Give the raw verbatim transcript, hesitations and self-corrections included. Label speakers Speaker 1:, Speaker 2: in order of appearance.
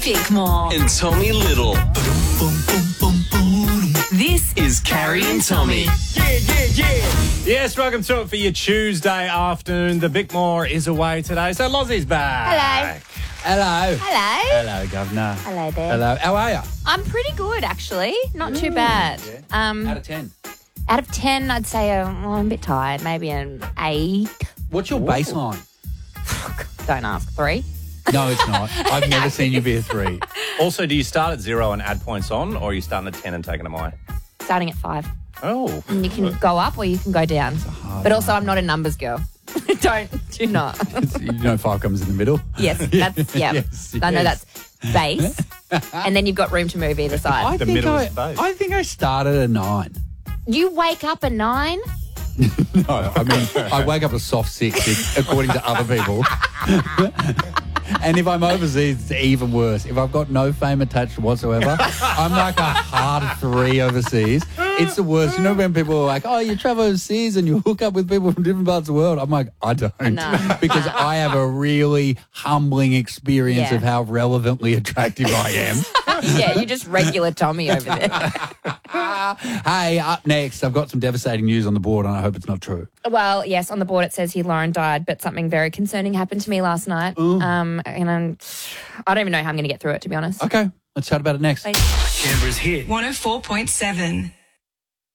Speaker 1: Bickmore.
Speaker 2: And Tommy Little.
Speaker 1: This is Carrie and Tommy.
Speaker 3: Yeah, yeah, yeah. Yes, welcome to it for your Tuesday afternoon. The Bickmore is away today, so Lozzie's back.
Speaker 4: Hello.
Speaker 5: Hello.
Speaker 3: Hello, Governor.
Speaker 5: Hello there.
Speaker 4: Hello. How are you?
Speaker 5: I'm pretty good, actually. Not too bad. Um,
Speaker 4: Out of ten.
Speaker 5: out of ten, I'd say uh, well, I'm a bit tired. Maybe an eight.
Speaker 4: What's your baseline?
Speaker 5: Don't ask. Three.
Speaker 4: No, it's not. I've never seen you be a three.
Speaker 3: Also, do you start at zero and add points on, or are you starting at ten and taking them away?
Speaker 5: Starting at five.
Speaker 3: Oh.
Speaker 5: And you can go up or you can go down. But also, I'm not a numbers girl. Don't. Do not.
Speaker 4: It's, you know five comes in the middle.
Speaker 5: Yes. That's, yeah.
Speaker 4: Yes,
Speaker 5: I know
Speaker 4: yes.
Speaker 5: that's base. And then you've got room to move either side.
Speaker 4: I
Speaker 3: The
Speaker 4: think
Speaker 3: middle
Speaker 4: I,
Speaker 3: is base.
Speaker 4: I think I started at a nine.
Speaker 5: You wake up at nine?
Speaker 4: No, I mean, I wake up a soft six, if- according to other people. And if I'm overseas, it's even worse. If I've got no fame attached whatsoever, I'm like a hard three overseas. It's the worst. You know when people are like, oh, you travel overseas and you hook up with people from different parts of the world? I'm like, I don't.
Speaker 5: No.
Speaker 4: Because I have a really humbling experience
Speaker 5: Yeah.
Speaker 4: of how relevantly attractive I am.
Speaker 5: Yeah, you're just regular Tommy over there.
Speaker 4: Hey, up next, I've got some devastating news on the board and I hope it's not true.
Speaker 5: Well, yes, on the board it says here Lauren died, but something very concerning happened to me last night. Um, and I'm, I don't even know how I'm going to get through it, to be honest.
Speaker 4: Okay, let's chat about it next.
Speaker 5: Thanks.
Speaker 2: Canberra's hit.
Speaker 1: one oh four point seven.